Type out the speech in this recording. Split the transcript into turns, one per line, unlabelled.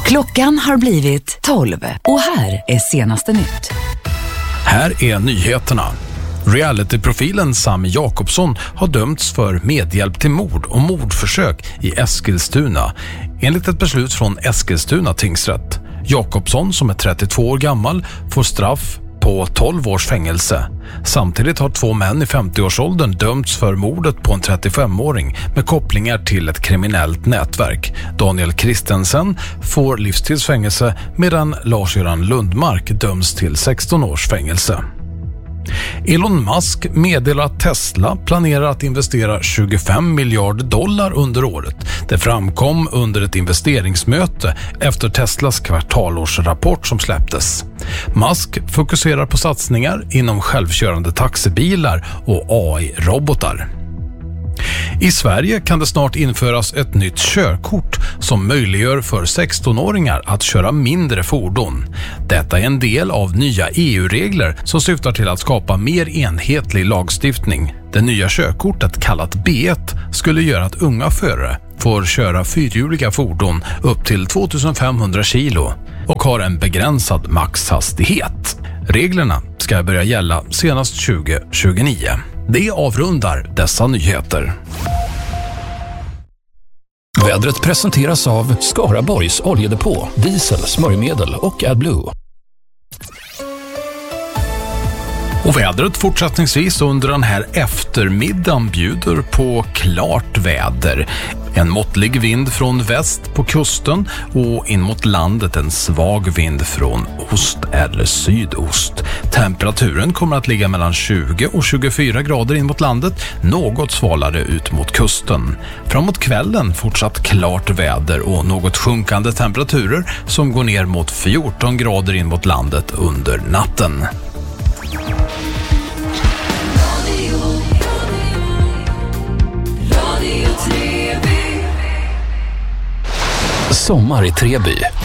Klockan har blivit 12 och här är senaste nytt.
Här är nyheterna. Realityprofilen Sami Jakobsson har dömts för medhjälp till mord och mordförsök i Eskilstuna, enligt ett beslut från Eskilstuna tingsrätt. Jakobsson, som är 32 år gammal, får straff på 12 års fängelse. Samtidigt har 2 män i 50-årsåldern dömts för mordet på en 35-åring med kopplingar till ett kriminellt nätverk. Daniel Kristensen får livstidsfängelse medan Lars-Göran Lundmark döms till 16 års fängelse. Elon Musk meddelar att Tesla planerar att investera $25 miljarder under året. Det framkom under ett investeringsmöte efter Teslas kvartalårsrapport som släpptes. Musk fokuserar på satsningar inom självkörande taxibilar och AI-robotar. I Sverige kan det snart införas ett nytt körkort som möjliggör för 16-åringar att köra mindre fordon. Detta är en del av nya EU-regler som syftar till att skapa mer enhetlig lagstiftning. Det nya körkortet, kallat B1, skulle göra att unga förare får köra fyrhjuliga fordon upp till 2500 kilo och har en begränsad maxhastighet. Reglerna ska börja gälla senast 2029. Det avrundar dessa nyheter.
Vädret presenteras av Skaraborgs oljedepå, diesel, smörjmedel och AdBlue.
Och vädret fortsättningsvis under den här eftermiddagen bjuder på klart väder. En måttlig vind från väst på kusten och in mot landet en svag vind från ost eller sydost. Temperaturen kommer att ligga mellan 20 och 24 grader in mot landet, något svalare ut mot kusten. Framåt kvällen fortsatt klart väder och något sjunkande temperaturer som går ner mot 14 grader in mot landet under natten.
Sommar i Treby.